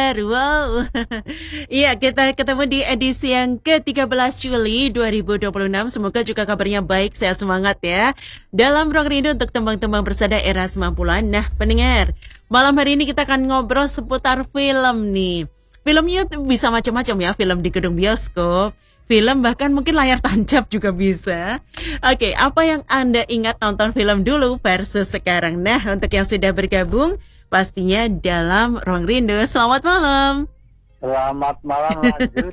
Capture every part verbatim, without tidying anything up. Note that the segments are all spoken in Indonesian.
benar. Wow. Iya, kita ketemu di edisi yang ke tiga belas Juli dua ribu dua puluh enam. Semoga juga kabarnya baik, sehat semangat ya. Dalam Ruang Rindu untuk tembang-tembang bersada era sembilan puluhan. Nah, pendengar, malam hari ini kita akan ngobrol seputar film nih. Filmnya tuh bisa macam-macam ya, film di gedung bioskop, film bahkan mungkin layar tancap juga bisa. Oke, apa yang Anda ingat nonton film dulu versus sekarang? Nah, untuk yang sudah bergabung, pastinya dalam Ruang Rindu. Selamat malam. Selamat malam lanjut.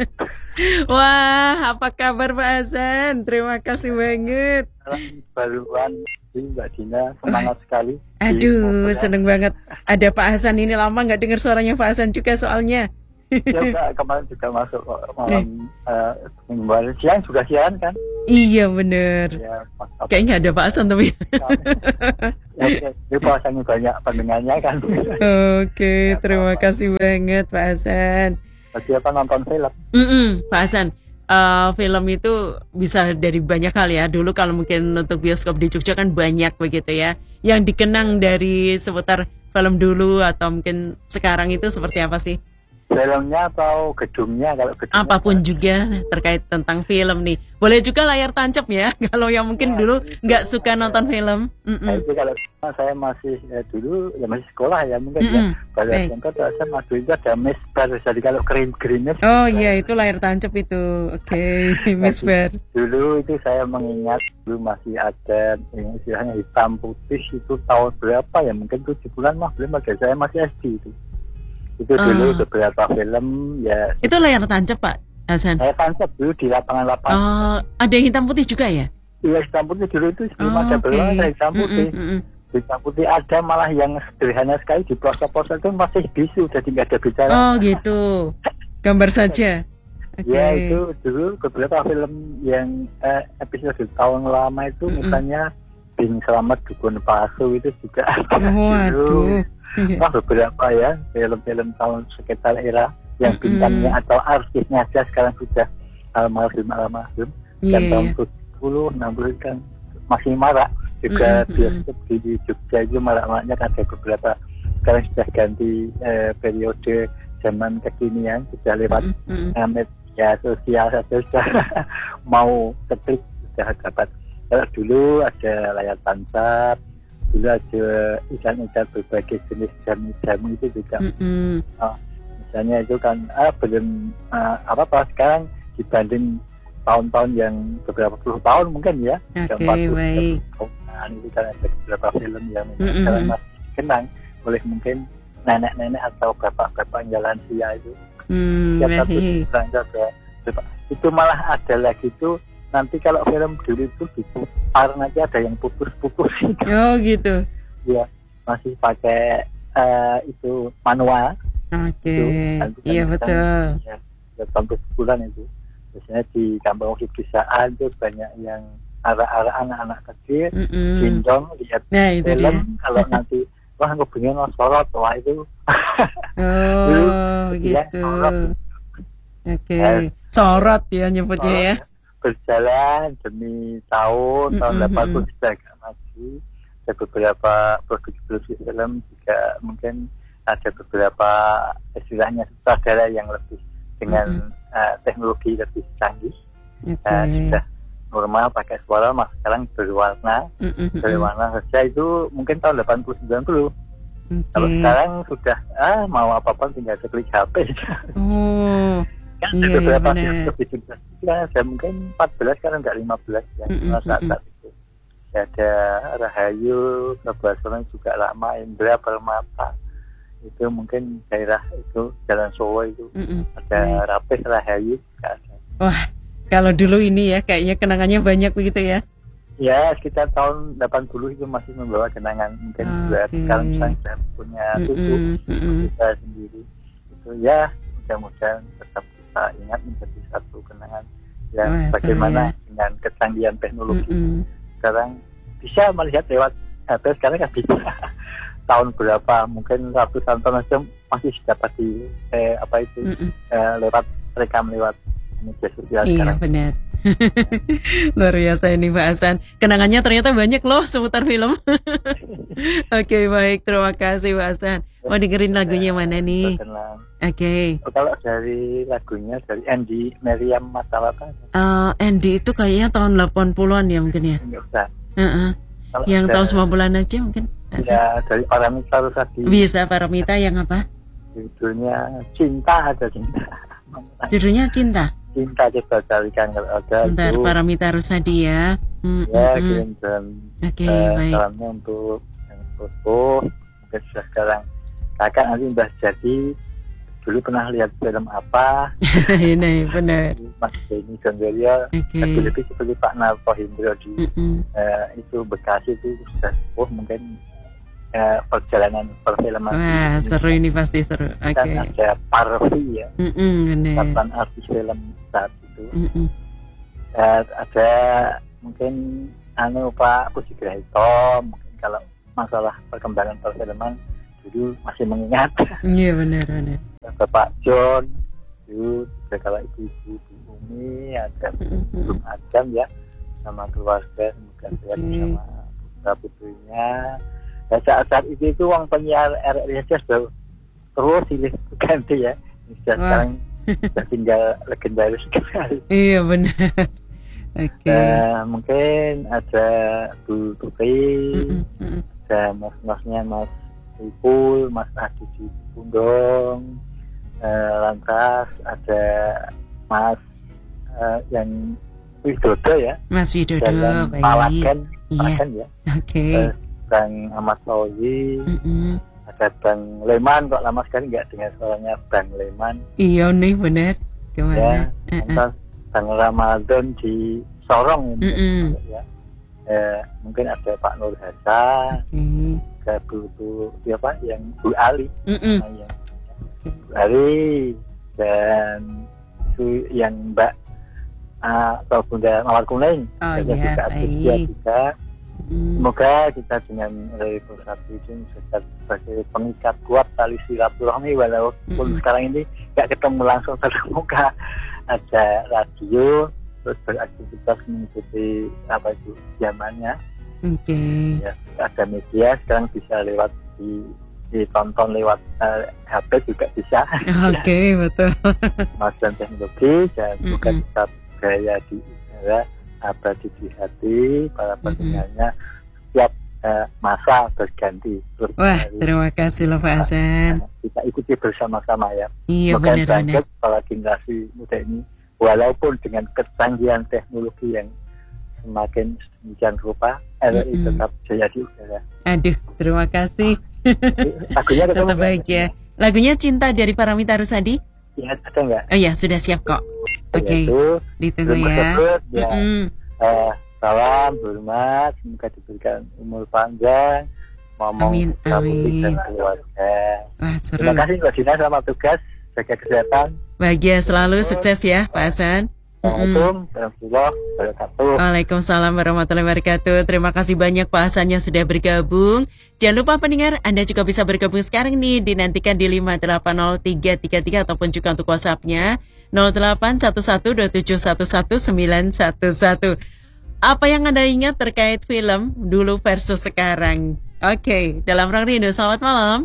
Wah, apa kabar Pak Hasan? Terima kasih banget. Baruan Mbak Dina, semangat sekali. Aduh, seneng banget. Ada Pak Hasan, ini lama nggak dengar suaranya Pak Hasan juga soalnya. Ya Mbak, kemarin juga masuk malam uh, kemarin siang juga siaran kan? Iya bener. Ya, kayaknya ada Pak Hasan tapi. Ya, ya, Pak Hasan banyak pendengarnya kan. Oke, ya, terima apa. kasih banget Pak Hasan. Siapa nonton film? Mm-mm, Pak Hasan, uh, film itu bisa dari banyak hal ya. Dulu kalau mungkin untuk bioskop di Jogja kan banyak begitu ya. Yang dikenang dari seputar film dulu atau mungkin sekarang itu seperti apa sih? Filmnya atau gedungnya? Kalau gedungnya apapun kan juga terkait tentang film nih. Boleh juga layar tancap ya. Kalau yang mungkin ya, dulu nggak suka ya, nonton film. Nah, itu kalau saya masih ya, dulu ya masih sekolah ya mungkin Mm-mm. ya. Pada contoh saya masih itu ada misbar. Jadi kalau green greennya. Oh iya itu layar tancap itu. Oke, okay. misbar. Dulu itu saya mengingat dulu masih ada yang istilahnya hitam putih itu tahun berapa ya? Mungkin tujuh bulan mah belum ada. Saya masih S D itu. Itu dulu uh. beberapa film ya. Itu layar tancap Pak Hasan? Layar tancap dulu di lapangan-lapangan. Oh, ada yang hitam putih juga ya? Iya hitam putih dulu itu sebelum oh, ada okay. Belum ada hitam putih. Mm, mm, mm. Hitam putih ada malah yang sederhana sekali di pelosok-pelosok itu masih bisu jadi nggak ada bicara. Oh gitu, gambar saja. Okay. Ya itu dulu beberapa film yang eh, episode tahun lama itu mm, misalnya Bing Selamat Dukun Palsu itu juga ada. Oh, waduh. Wah beberapa ya film-film tahun sekitar era yang bintangnya mm-hmm. atau artisnya aja sekarang sudah almarhum almarhum yeah, dan tahun tujuh puluh enam puluh kan masih marak juga mm-hmm. bioskop di Jogja itu marak-maraknya kan ada beberapa sekarang sudah ganti eh, periode zaman kekinian sudah lewat mm-hmm. eh, media sosial saja sudah mau klik sudah dapat. Kalau dulu ada layar tancap, dulu ada ikan-ikan berbagai jenis jamu-jamu itu juga mm-hmm. uh, misalnya itu kan ah, belum uh, apa-apa sekarang dibanding tahun-tahun yang beberapa puluh tahun mungkin ya okay, empat puluh tahunan itu kan ada beberapa film yang mm-hmm. sekarang masih dikenang oleh mungkin nenek-nenek atau bapak-bapak jalan sia itu mm, setiap satu ada itu malah ada lagi itu nanti kalau film dulu itu diputar nanti ada yang putus-putus. Oh gitu. Ya masih pakai uh, itu manual. Oke. Okay. Iya betul. Ya, sampai sebulan itu. Biasanya di kampung pedesaan itu banyak yang arah-arah anak-anak kecil, gendong lihat nah, itu film. Dia. Kalau nanti wah aku pengen sorot wah itu. Oh gitu. Ya, Oke. Okay. Sorot ya nyebutnya sorot, ya. Berjalan demi tahun, mm-hmm. tahun delapan puluh sudah agak maju. Ada beberapa produksi film juga mungkin ada beberapa istilahnya sutradara yang lebih dengan mm-hmm. uh, teknologi lebih canggih. Okay. Uh, sudah normal pakai suara, mas sekarang berwarna, mm-hmm. berwarna saja itu mungkin tahun delapan puluh sembilan puluh. Okay. Kalau sekarang sudah ah mau apa-apa tinggal klik H P. Oh. Kan iya, ada beberapa iya, film ya, ada mungkin empat belas kan enggak lima belas ya mm-hmm. saat-saat itu ya, ada Rahayu Kebasaran juga lama, Indra Permata itu mungkin daerah itu Jalan Solo itu mm-hmm. ada mm-hmm. Rapis Rahayu juga ada. Wah kalau dulu ini ya kayaknya kenangannya banyak begitu ya. Ya sekitar tahun delapan puluh itu masih membawa kenangan mungkin juga okay. Sekarang saya sudah punya tutup mm-hmm. kita sendiri itu ya mudah-mudahan tetap ingat menjadi satu kenangan yang oh, bagaimana ya. Dengan kecanggihan teknologi mm-hmm. sekarang bisa melihat lewat H P sekarang kan bisa tahun berapa mungkin ratusan tahun saja masih dapat di eh, apa itu mm-hmm. eh, lewat rekam lewat media sosial iya, sekarang. Benar. Luar biasa ini Pak Hasan. Kenangannya ternyata banyak loh seputar film. Oke okay, baik terima kasih Pak Hasan. Mau dengerin lagunya mana nih? Tenang. Oke. Okay. Oh, kalau dari lagunya dari Andy Meriam Matalata. Uh, Andy itu kayaknya tahun delapan puluhan ya mungkin ya. Enggak usah. Uh-uh. Yang tahun sembilan bulan aja mungkin. Ya, dari Paramita Rusadi. Bisa Paramita yang apa? Judulnya Cinta ada Cinta. Judulnya Cinta. Cinta coba carikan kalau ada. Sebentar, itu. Paramita Rusadi ya. Mm, ya, mm, kirim dan Oke, uh, baik. salamnya untuk yang foto. Mungkin sudah sekarang. Kakak nanti Mbah Jadi dulu pernah lihat film apa? Ini benar. Mas Denny Gondorio. Oke. Lebih seperti Pak Narto Hindro di Mm-mm. uh, itu Bekasi itu sudah sepuh mungkin. Uh, perjalanan perfilman. Wah, seru ini pasti seru. Oke. Okay. Dan ada Parvi ya, delapan artis film saat itu. Uh, ada mungkin anu Pak Pujigraito, mungkin kalau masalah perkembangan perfilman dulu masih mengingat. Iya benar benar. Bapak John, itu juga kalau ibu-ibu Bu Umi, ada Belum Adam ya, sama keluarga, semoga sehat bersama putra putrinya. Ya, saat-saat itu itu uang penyiar R R I saja sudah terus silih ganti ya. Sudah sekarang sudah tinggal legendaris sekali. Iya benar. Oke. Okay. Uh, mungkin ada Bu Tuti, ada mas-masnya Mas Ipul, Mas Adi di Pundong, uh, lantas ada Mas uh, yang Widodo ya. Mas Widodo, baik. Palaken, iya. Palaken ya. Oke. Okay. Uh, Bang Ahmad Fauzi, mm-hmm. ada Bang Leman, kok lama sekali nggak dengar suaranya Bang Leman. Iya nih benar. Gimana? Ya, uh-uh. Bang Ramadan di Sorong mm-hmm. ya. Eh, mungkin ada Pak Nur Hasa, okay. ada Bu, Bu siapa yang Bu Ali, mm-hmm. nah, yang, Bu Ali dan itu yang Mbak uh, atau Bunda Mawar Kuning, oh, juga ya, ada juga. Hmm. Semoga kita dengan Revolusi ini bisa sebagai pengikat kuat tali silaturahmi walaupun hmm. sekarang ini nggak ketemu langsung tatap muka, ada radio terus beraktivitas mengikuti apa itu zamannya. Oke. Okay. Ya, ada media sekarang bisa lewat di ditonton lewat uh, H P juga bisa. Oke okay, betul. Kemajuan teknologi dan hmm. bukan tetap gaya di udara. Abadi di hati para pendengarnya setiap uh, masa berganti. Wah, terima kasih loh Pak Hasan. Nah, kita ikuti bersama-sama ya. Iya benar-benar. Para generasi muda ini, walaupun dengan kecanggihan teknologi yang semakin sedemikian rupa, R R I mm-hmm. tetap jaya di udara. Aduh, terima kasih. Lagunya tetap baik ya. Lagunya Cinta dari Paramita Rusadi. Iya, ada nggak? Oh iya, sudah siap kok. Oke, okay. Ditunggu ya. Tersebut, ya. Mm-hmm. Eh, salam, hormat, semoga diberikan umur panjang, ngomong amin, amin. Dan keluarga. Wah, seru. Terima kasih Mbak Dina, selamat tugas, jaga kesehatan. Bahagia selalu, sukses ya Pak Hasan. Assalamualaikum warahmatullahi wabarakatuh. Waalaikumsalam warahmatullahi wabarakatuh. Terima kasih banyak Pak Hasan yang sudah bergabung. Jangan lupa pendengar, Anda juga bisa bergabung sekarang nih. Dinantikan di lima delapan nol tiga tiga tiga ataupun juga untuk WhatsApp-nya nol delapan satu satu dua tujuh satu satu sembilan satu satu. Apa yang Anda ingat terkait film dulu versus sekarang? Oke, okay. Dalam Ruang Rindu, selamat malam.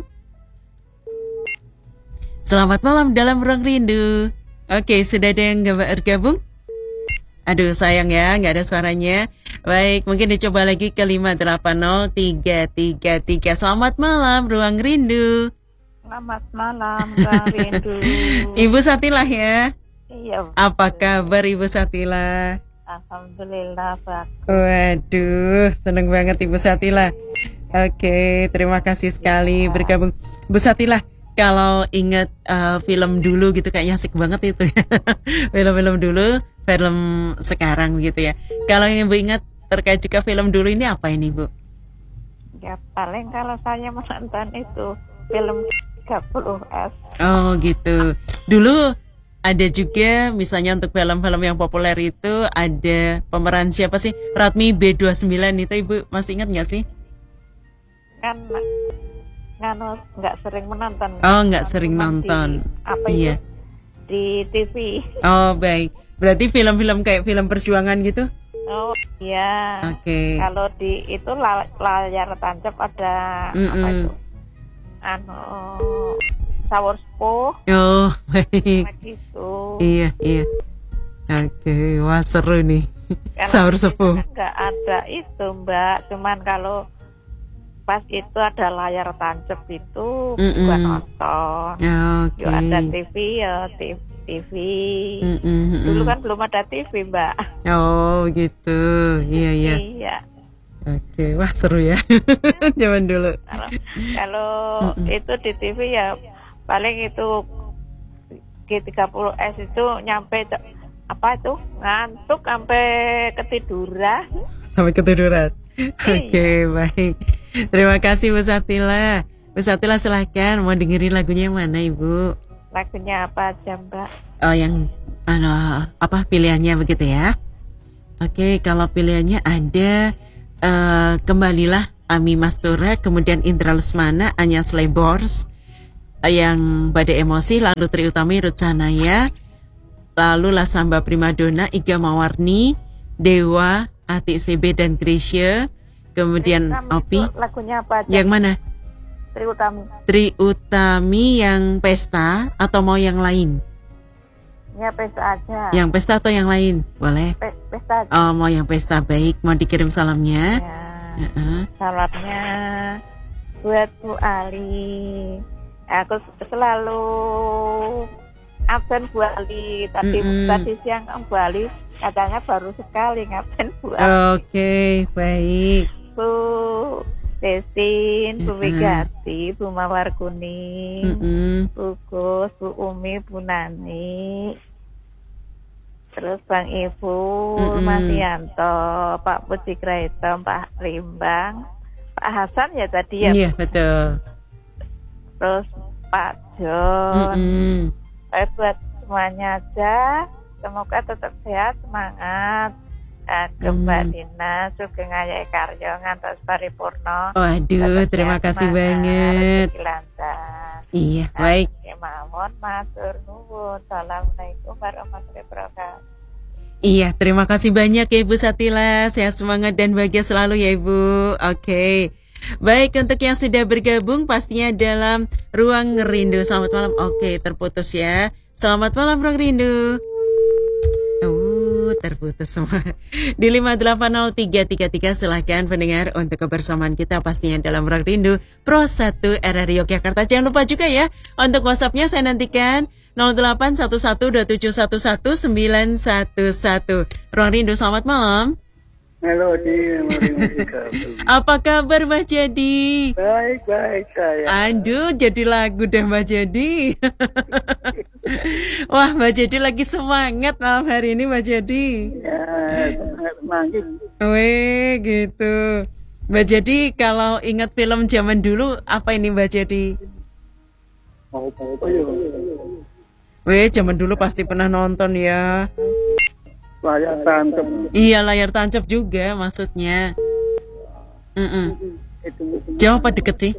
Selamat malam dalam Ruang Rindu. Oke, okay, sudah ada yang bergabung? Aduh, sayang ya, nggak ada suaranya. Baik, mungkin dicoba lagi ke lima delapan nol tiga tiga tiga. Selamat malam, Ruang Rindu. Selamat malam, Ruang Rindu. Ibu Satilah ya? Iya. Apa kabar Ibu Satilah? Alhamdulillah, Pak. Waduh, seneng banget Ibu Satilah. Oke, terima kasih sekali ya. Bergabung. Bu Satilah, kalau ingat uh, film dulu gitu kayaknya asik banget itu ya. Film-film dulu, film sekarang gitu ya. Kalau yang Ibu ingat terkait juga film dulu ini apa ini, Bu? Ya paling kalau saya menonton itu film tiga puluh S. Oh gitu. Dulu ada juga misalnya untuk film-film yang populer itu ada pemeran siapa sih? Radmi B dua puluh sembilan itu Ibu masih ingat nggak sih? Kan nganu nggak sering menonton. Oh nggak sering nonton. Di, apa iya. itu? Di T V. Oh baik. Berarti film-film kayak film perjuangan gitu? Oh iya. Oke. Okay. Kalau di itu layar tancap ada Mm-mm. apa itu? anu sahur sepuh Oh, baik. gitu. Iya, iya. Oke, wah seru nih. Kalau Sahur di sini sepuh. kan nggak ada itu Mbak, cuman kalau pas itu ada layar tancap itu Mm-mm. buat nonton. Oke. Yo ada T V ya T V. Mm-mm, mm-mm. Dulu kan belum ada T V Mbak. Oh, gitu. Iya, iya. Iya. Oke, wah seru ya. Zaman dulu. Kalau kalau Mm-mm. itu di T V ya paling itu G tiga puluh S itu nyampe ce- apa itu ngantuk sampai ketiduran. Sampai ketiduran. Oke, baik. Terima kasih Bu Satila. Bu Satila silahkan, mau dengerin lagunya yang mana Ibu? Lagunya apa aja Mbak? Oh, yang ano, apa pilihannya begitu ya? Oke, kalau pilihannya ada eh, Kembalilah Ami Mastura, kemudian Indra Lesmana, Anya Slebors, eh, yang Badai Emosi, lalu Tri Utami, Ruth Sanaya, lalu La Samba Primadona, Iga Mawarni, Dewa, Ati C B dan Grisha, kemudian Kami Opi. itu lagunya apa aja? Yang mana? Tri Utami. Tri Utami yang pesta atau mau yang lain? Ya pesta aja. Yang pesta atau yang lain? Boleh. Pe- pesta aja. Oh, mau yang pesta, baik. Mau dikirim salamnya? Ya. Uh-uh. Salamnya buat Bu Ali. Aku selalu absen Bu Ali. Tadi Mm-mm. tadi siang Bu Ali katanya baru sekali ngapain Bu Ali. Oke, baik. Bu Desin, Bu Mm-mm. Megati, Bu Mawar Kuning, Mm-mm. Bu Gus, Bu Umi, Bu Nani, terus Bang Ibu, Mm-mm. Mas Yanto, Pak Puji Kraitom, Pak Rimbang, Pak Hasan ya tadi ya, Iya, betul. terus Pak John. Mm-mm. Eh, buat semuanya aja, semoga tetap sehat, semangat. Nah, ke Mbak Mm. Dina, Sugeng Ayai Karyo, ngantos paripurna. Waduh, Tetap terima sehat, kasih semangat, banget. rezeki lancar. Iya, Nah, baik. kemawon, matur nuwun. Assalamualaikum warahmatullahi wabarakatuh. Iya, terima kasih banyak ya Ibu Satila. Sehat, semangat dan bahagia selalu ya Ibu. Oke. Baik, untuk yang sudah bergabung pastinya dalam Ruang Rindu. Selamat malam. Oke, terputus ya. Selamat malam Ruang Rindu. Oh, terputus semua. Di lima delapan nol tiga tiga tiga silahkan pendengar untuk kebersamaan kita pastinya dalam Ruang Rindu Pro satu R R I Yogyakarta. Jangan lupa juga ya untuk WhatsApp-nya saya nantikan nol delapan satu satu dua tujuh satu satu sembilan satu satu. Ruang Rindu, selamat malam. Halo, Di. Apa kabar Mbak Jadi? Baik, baik saya. Aduh, jadi lagu deh Mbak Jadi. Wah, Mbak Jadi lagi semangat malam hari ini Mbak Jadi. Ya, semangat semangat. Weh, gitu. Mbak Jadi kalau ingat film zaman dulu, apa ini Mbak Jadi? Oh, oh, iya. Weh, zaman dulu pasti pernah nonton ya. Saya tangkap Iya, layar tancap juga maksudnya. Mm-mm. itu Jauh apa deket sih?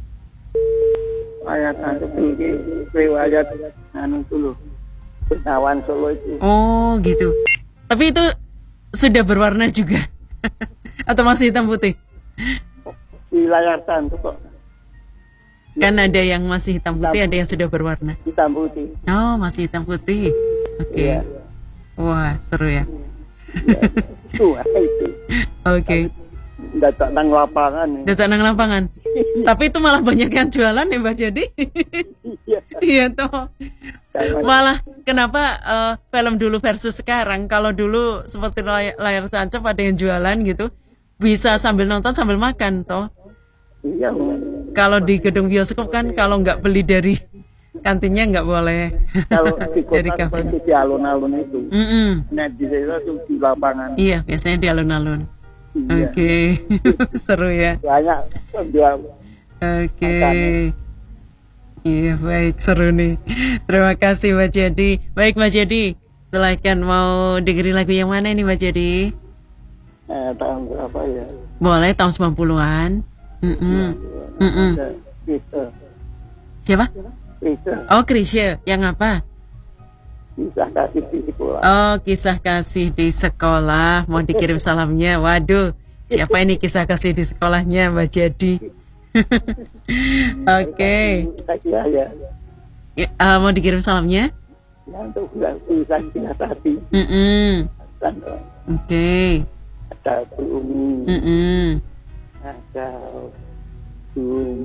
saya tangkap ini riwayat anu dulu Bengawan Solo itu. Oh, gitu. Tapi itu sudah berwarna juga? Atau masih hitam putih? Di layar tangkap kok Kan ada yang masih hitam putih, ada yang sudah berwarna. hitam putih. Oh, masih hitam putih. Oke. Iya. Wah, seru ya. Itu itu. Oke. Datang nang lapangan. ya. Datang nang lapangan. Tapi itu malah banyak yang jualan ya Mbak Jadi. Iya. Iya toh. Malah kenapa eh, film dulu versus sekarang? Kalau dulu seperti layar, layar tancap ada yang jualan gitu, bisa sambil nonton sambil makan toh. Iya. Kalau di gedung bioskop kan kalau nggak beli dari kantinnya nggak boleh. Kalau di Dari kota kafe. seperti di alun-alun itu. Mm-mm. Nah di desa itu di lapangan. Iya, biasanya di alun-alun. Iya. Oke, seru ya. Banyak dia Oke. Makanya. Iya, baik, seru nih. Terima kasih Mbak Jadi. Baik Mbak Jadi, silakan mau dengerin lagu yang mana ini Mbak Jadi? eh, tahun berapa ya? Boleh tahun sembilan puluhan. Mm-mm. Mm-mm. Ada Bisa, Siapa? bisa, Oh, Krisya. Yang apa? bisa kasih di sekolah. Oh, kisah kasih di sekolah. Mau dikirim salamnya. Waduh, siapa ini kisah kasih di sekolahnya Mbak Jadi? Oke. Saya ya, Ya, uh, mau dikirim salamnya? ya untuk bulan bulan tadi Mm-mm. kan Oke. ada Bu Umi, Mm-mm. ada Bu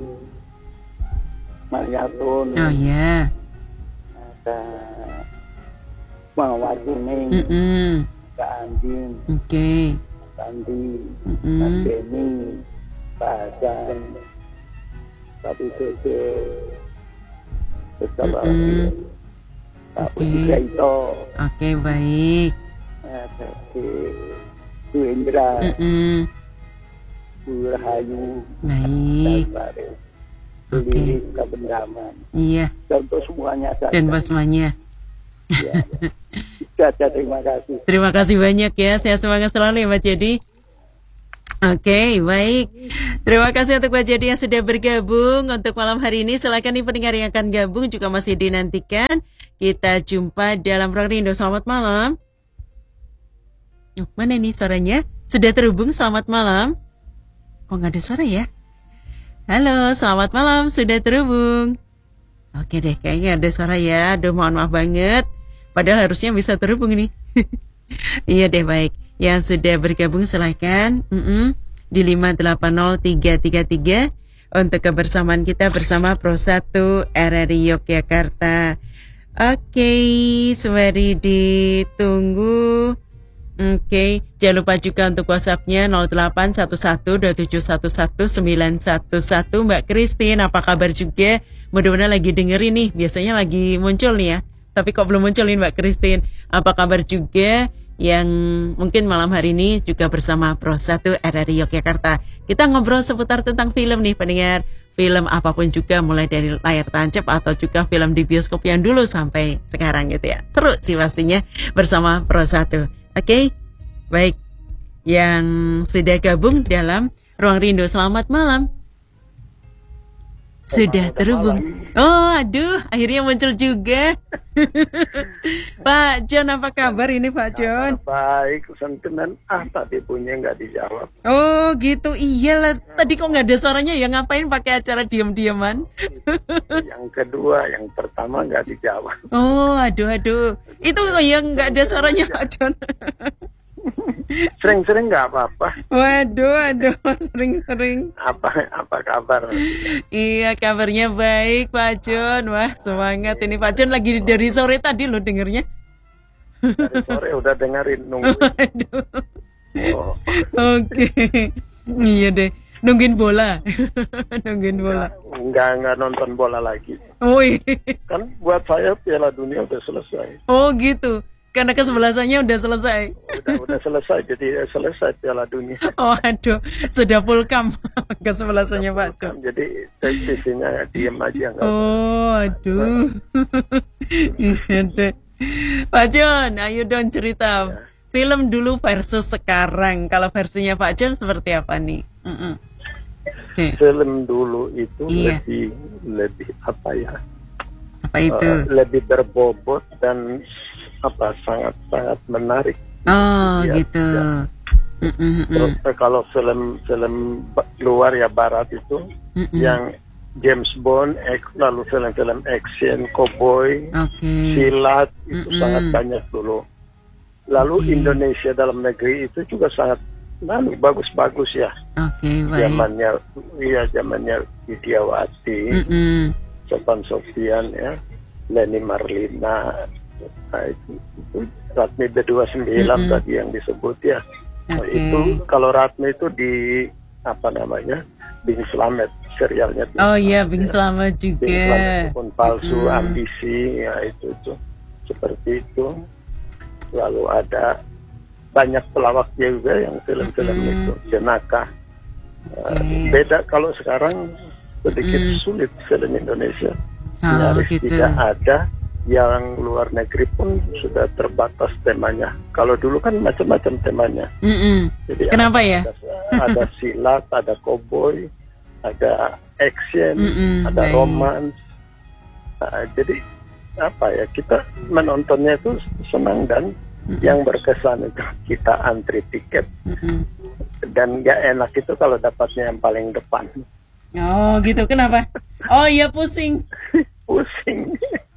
Mariatun, Oh ya. ada Mawar Kuning, Mm-mm. Kak Andin, Oke. Sandi, Kak Mm-mm. Beni, Pak Hasan, Pak Bidode, terus kalau Mm-mm. Pak Oke. Budi Gaito, Oke, baik. ada Bu Bu Indra, Mm-mm. Bu Rahayu, Baik. dan Pak Re. Oke. Lili Kebendaman. Iya. Dan untuk semuanya saja. Dan buat semuanya. Ya. Saja, terima kasih. Terima kasih banyak ya. Saya semangat selalu ya Mbak Jadi. Oke, baik. Terima kasih untuk Mbak Jadi yang sudah bergabung untuk malam hari ini. Silakan nih pendengar yang akan gabung juga masih dinantikan. Kita jumpa dalam Ruang Rindu. Selamat malam. Oh, mana nih suaranya? Sudah terhubung, selamat malam. Kok nggak ada suara ya? Halo, selamat malam, sudah terhubung. Oke deh, kayaknya ada suara ya. Aduh, mohon maaf banget. Padahal harusnya bisa terhubung nih. Iya deh, baik. Yang sudah bergabung silahkan Mm-mm. di lima delapan nol tiga tiga tiga untuk kebersamaan kita bersama Pro satu R R I Yogyakarta. Oke, sembari ditunggu. Oke, jangan lupa juga untuk WhatsApp-nya nol delapan satu satu dua tujuh satu satu sembilan satu satu. Mbak Christine, apa kabar juga? Mudah-mudahan lagi dengerin nih, biasanya lagi muncul nih ya. Tapi kok belum muncul nih Mbak Christine? Apa kabar juga yang mungkin malam hari ini juga bersama Pro satu R R I Yogyakarta. Kita ngobrol seputar tentang film nih pendengar. Film apapun juga, mulai dari layar tancap atau juga film di bioskop yang dulu sampai sekarang gitu ya. Seru sih pastinya bersama Pro satu. Oke, baik. Yang sudah gabung dalam Ruang Rindu, selamat malam. Sudah terhubung. Oh, aduh, akhirnya muncul juga. Pak John, apa kabar ini Pak John? Baik, sentimen. Ah, tadi punya nggak dijawab. Oh, gitu. Iyalah, tadi kok nggak ada suaranya ya? Ngapain pakai acara diam-diaman? Yang kedua, yang pertama nggak dijawab. Oh, aduh, aduh. Itu yang nggak ada suaranya Pak John. Sering-sering nggak apa-apa. Waduh, aduh, sering-sering. Apa apa kabar? Iya, kabarnya baik Pak John. Wah, semangat ini Pak John lagi dari sore tadi loh dengernya. Dari sore udah dengerin nunggu. Waduh. Oh. Oke. Iya deh. Nungguin bola. Nungguin bola. Enggak enggak nonton bola lagi. Oh iya. Kan buat saya Piala Dunia udah selesai. Oh gitu. Karena kesebelasannya udah selesai. Udah udah selesai, jadi selesai Piala Dunia. Oh aduh, sudah full camp kesebelasannya Pak John. Jadi sisinya diem aja nggak. Oh aduh. Iya deh. Pak John, ayo dong cerita. Ya. Film dulu versus sekarang. Kalau versinya Pak John seperti apa nih? Mm-mm. Okay. Film dulu itu iya. lebih lebih apa ya? Apa itu? Uh, lebih berbobot dan apa sangat-sangat menarik. Oh ya, gitu. Ya. Mm-mm. Terus kalau film-film luar ya Barat itu Mm-mm. yang James Bond, lalu film-film action, cowboy, okay. silat itu Mm-mm. sangat banyak dulu. Lalu okay. Indonesia dalam negeri itu juga sangat lalu bagus-bagus ya. Oke, okay, baik. Zamannya, iya zamannya Widiawati, Mm-mm. Sopan Sofian ya, Leni Marlina. Nah, itu, itu Ratmi B dua puluh sembilan mm-hmm. tadi yang disebut ya. Okay. Nah, itu kalau Ratmi itu di apa namanya Bing Slamet serialnya. Bing oh iya Slamet, Bing ya. Slamet juga. Bing Slamet pun palsu, mm-hmm. ambisi ya itu itu seperti itu. Lalu ada banyak pelawak juga yang film-film mm-hmm. itu jenaka. Okay. Uh, beda kalau sekarang sedikit mm-hmm. sulit film Indonesia. Oh, nyaris gitu. tidak ada. Yang luar negeri pun sudah terbatas temanya. Kalau dulu kan macam-macam temanya. Mm-mm. Jadi kenapa ada, ya? Ada, ada silat, ada cowboy, ada action, Mm-mm, ada baik. romance. Nah, jadi apa ya kita menontonnya itu senang dan Mm-mm. yang berkesan itu kita antri tiket. Mm-mm. Dan gak enak itu kalau dapatnya yang paling depan. Oh gitu, kenapa? Oh iya pusing. Pusing.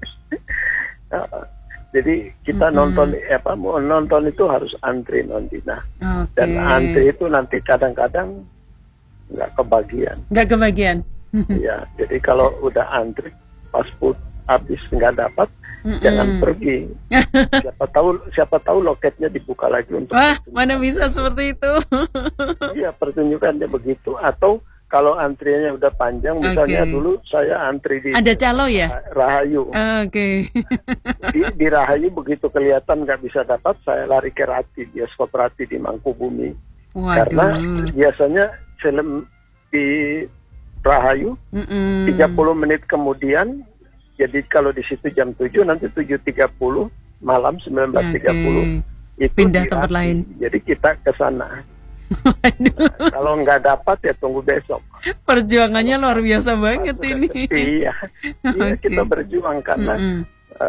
Jadi kita Mm-mm. nonton apa mau nonton itu harus antri Nondina. Oke. Dan antri itu nanti kadang-kadang nggak kebagian. Nggak kebagian. Ya, jadi kalau udah antri pas put habis nggak dapat, Mm-mm. jangan pergi. Siapa tahu siapa tahu loketnya dibuka lagi untuk Wah, pertunjukan. mana bisa seperti itu? Iya, pertunjukannya begitu. Atau kalau antriannya udah panjang, misalnya Oke. dulu saya antri di Ada calo ya? Rahayu. Oke. Di, di Rahayu begitu kelihatan nggak bisa dapat, saya lari ke Rati, bioskop Rati di Mangkubumi. Karena Waduh. biasanya film di Rahayu Mm-mm. tiga puluh menit kemudian, jadi kalau di situ jam tujuh, nanti tujuh tiga puluh malam sembilan belas tiga puluh Oke. itu Pindah di tempat Rati. lain. Jadi kita ke sana. Waduh, Kalau nggak dapat ya tunggu besok. perjuangannya luar biasa banget ini. Iya, iya Oke. kita berjuang karena Mm-mm.